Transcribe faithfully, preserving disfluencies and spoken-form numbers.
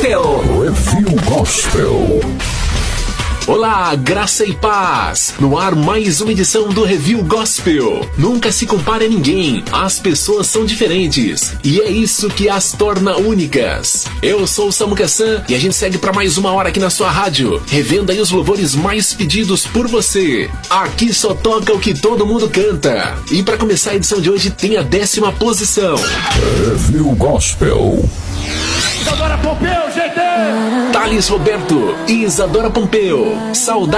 Gospel. Review Gospel. Olá, graça e paz! No ar mais uma edição do Review Gospel. Nunca se compara a ninguém, as pessoas são diferentes e é isso que as torna únicas. Eu sou o Samu Kassan e a gente segue para mais uma hora aqui na sua rádio, revendo aí os louvores mais pedidos por você. Aqui só toca o que todo mundo canta. E para começar a edição de hoje tem a décima posição. Review Gospel. Isadora Pompeu, G T! Thales Roberto e Isadora Pompeu. Saudade.